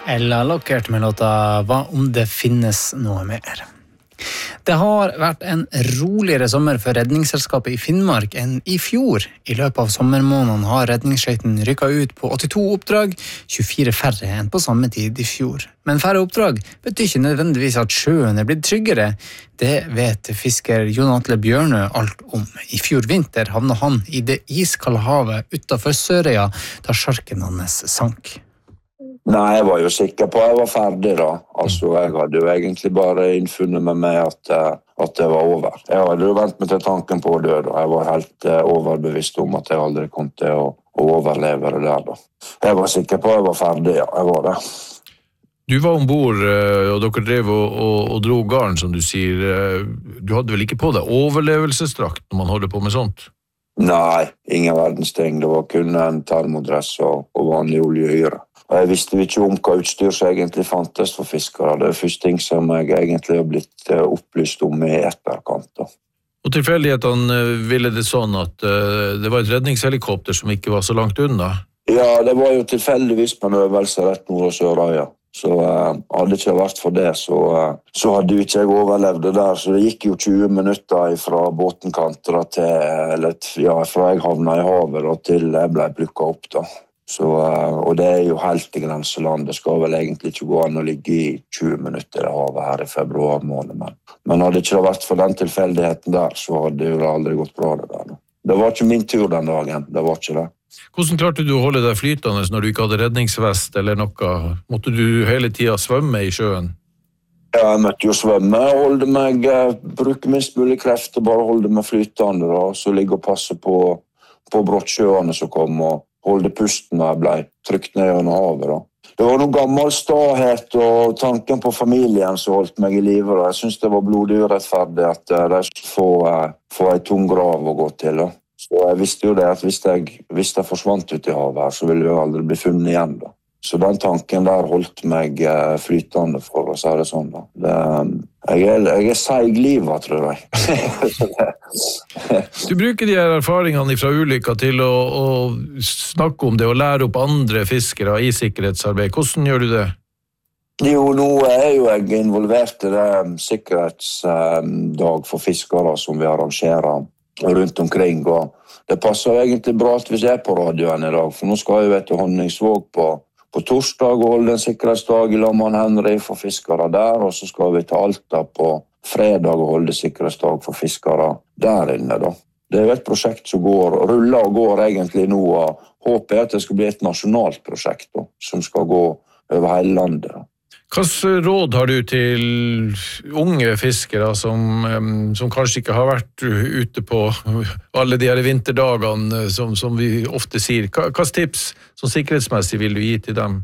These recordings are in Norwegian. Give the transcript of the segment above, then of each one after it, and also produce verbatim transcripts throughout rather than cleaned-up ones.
Ella Lockert med låta Hva om det finnes noe mer? Det har vært en roligere sommer for redningsselskapet i Finnmark enn i fjor. I løpet av sommermåneden har redningsskøyten rykket ut på åttito oppdrag, tjuefire færre enn på samme tid i fjor. Men færre oppdrag betyr ikke nødvendigvis at sjøen er blitt tryggere. Det vet fisker Jon Atle Bjørnø alt om. I fjor vinter havna han i det iskalde havet utenfor Sørøya da sjarken hans sank. Nei, jeg var jo sikker på at jeg var ferdig da. Altså, jeg hadde jo egentlig bare innfunnet med meg at, at det var over. Jeg hadde jo vent meg til tanken på å dø da. Jeg var helt uh, overbevist om at jeg aldri kom til å, å overleve det der da. Jeg var sikker på at jeg var ferdig, ja. Jeg var det. Du var ombord, og dere drev og, og, og dro garn, som du sier. Du hadde vel ikke på deg overlevelsesdrakt når man holder på med sånt? Nei, ingen verdens ting. Det var kun en termodress og, og vanlig oljehyre. Og jeg visste ikke om hva utstyr som egentlig fantes for fiskere. Det er første ting som jeg egentlig har blitt opplyst om i etterkant. Da. Og tilfeldighetene ville det sånn at uh, det var et redningshelikopter som ikke var så langt unna? Ja, det var jo tilfeldigvis på en øvelse rett nord og Sørøya. Så uh, hadde det ikke vært for det, så, uh, så hadde jo ikke jeg overlevd det der. Så det gikk jo tjue minutter fra båten kantet til, eller ja, fra jeg havna i havet da, til jeg ble plukket opp da. Så, og det er jo helt i grenseland. Det skal vel egentlig ikke gå an å ligge i tjue minutter i havet her i februar måned. Men, men hadde det ikke vært for den tilfeldigheten der, så hadde det jo aldri gått bra det der. Det var ikke min tur den dagen, det var ikke det. Hvordan klarte du å holde deg flytende når du ikke hadde redningsvest eller noe? Måtte du hele tiden svømme i sjøen? Ja, jeg måtte jo svømme, holde meg, bruke minst mulig krefter, bare holde meg flytende, da, så ligge og passe på, på brottsjøene som kom, og holde pusten når jeg ble trykt ned under havet. Da. Det var noen gammel stahet og tanken på familien som holdt meg i livet. Da. Jeg synes det var blodig urettferdig at de skulle få, få en tung grav å gå til. Da. Så jeg visste jo det at hvis jeg, hvis jeg forsvant ut i havet her, så ville jeg aldri bli funnet igjen. Da. Så den tanken der holdt meg flytende for å si det sånn. Da. Det, jeg, er, jeg er seiglivet, tror jeg. Du bruker de her erfaringene fra ulykka til å, å snakke om det og lære opp andre fiskere i sikkerhetsarbeid. Hvordan gjør du det? Jo, nå er jo jeg involvert i det sikkerhetsdag for fiskere som vi arrangerer rundt omkring. Og det passer egentlig bra at vi er på radioen i dag, for nå skal jeg til Honningsvåg på På torsdag holde en sikkerhetsdag i Lamman Henry for fiskere der, og så skal vi til Alta på fredag og holde sikkerhetsdag for fiskere der inne. Da. Det er et prosjekt som går, ruller og går egentlig nå, og håper jeg at det skal bli et nasjonalt prosjekt da, som skal gå over hele landet. Da. Hvilke råd har du til unge fiskere som, som kanskje ikke har vært ute på alle de her vinterdagene som, som vi ofte sier? Hvilke tips som sikkerhetsmessig vil du gi til dem?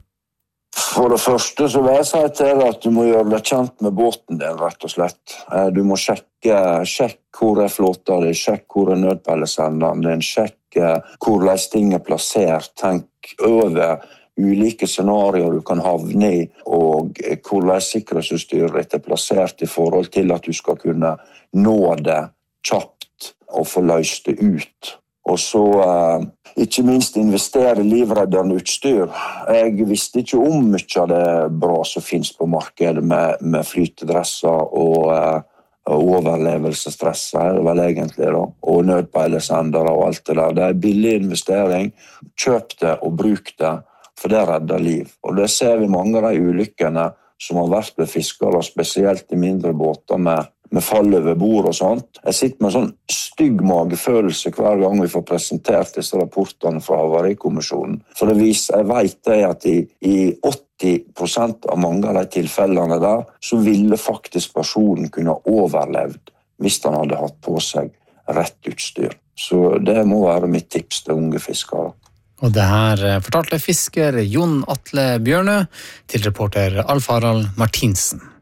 For det første så vil jeg si til deg at du må gjøre deg kjent med båten din, rett og slett. Du må sjekke, sjekke hvor er flåta di, sjekke hvor er nødpeilesenderen din, sjekke hvordan ting er plassert, tenk over ulike scenarier du kan havne i, og hvordan sikkerhetsutstyret ditt er plassert i forhold til at du skal kunne nå det kjapt og få løst det ut. Og så eh, ikke minst investere i livreddende utstyr. Jeg visste ikke om mye av det bra som finnes på markedet med, med flytedresser og eh, overlevelsesstresser, er det vel egentlig da, og nødpeilesendere og alt det der. Det er billig investering. Kjøp det og bruk det, for det redder liv. Og det ser vi mange av de ulykkene som har vært med fiskere, spesielt i mindre båter med, med fall over bord og sånt. Jeg sitter med en sånn stygg magefølelse hver gang vi får presentert disse rapportene fra Havarikommisjonen. For det viser, jeg vet det at i, i åtti prosent av mange av de tilfellene der, så ville faktisk personen kunne overlevd hvis han hadde hatt på seg rett utstyr. Så det må være mitt tips til unge fiskere. Og det her fortalte fisker Jon Atle Bjørnø til reporter Alf Harald Martinsen.